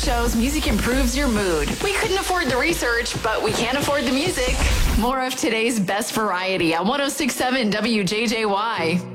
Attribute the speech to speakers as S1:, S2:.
S1: shows music improves your mood. We couldn't afford the research, but we can't afford the music. More of today's best variety on 106.7 WJJY.